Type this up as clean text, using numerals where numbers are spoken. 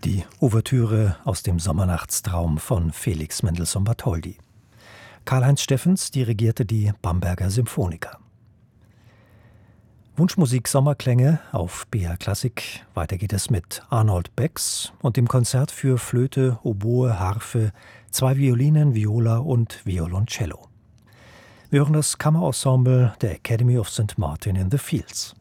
Die Ouvertüre aus dem Sommernachtstraum von Felix Mendelssohn Bartholdy. Karl-Heinz Steffens dirigierte die Bamberger Symphoniker. Wunschmusik Sommerklänge auf BR Klassik. Weiter geht es mit Arnold Becks und dem Konzert für Flöte, Oboe, Harfe, 2 Violinen, Viola und Violoncello. Wir hören das Kammerensemble der Academy of St. Martin in the Fields.